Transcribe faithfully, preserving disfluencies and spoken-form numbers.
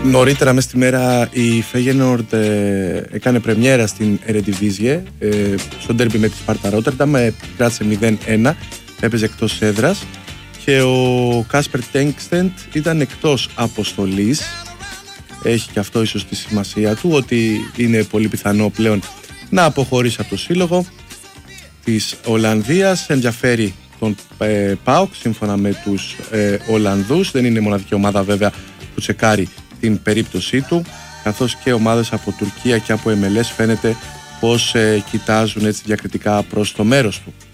Νωρίτερα μες στη μέρα η Feyenoord ε, έκανε πρεμιέρα στην Eredivisie ε, στο ντέρμπι με τη Sparta Rotterdam, ε, κράτησε μηδέν ένα, έπαιζε εκτός έδρας και ο Κάσπερ Τέγκστεντ ήταν εκτός αποστολής. Έχει και αυτό ίσως τη σημασία του, ότι είναι πολύ πιθανό πλέον να αποχωρήσει από το σύλλογο της Ολλανδίας. Ενδιαφέρει τον ε, ΠΑΟΚ σύμφωνα με τους ε, Ολλανδούς. Δεν είναι η μοναδική ομάδα βέβαια που τσεκάρει την περίπτωσή του, καθώς και ομάδες από Τουρκία και από εμ ελ ες φαίνεται πως ε, κοιτάζουν έτσι διακριτικά προς το μέρος του.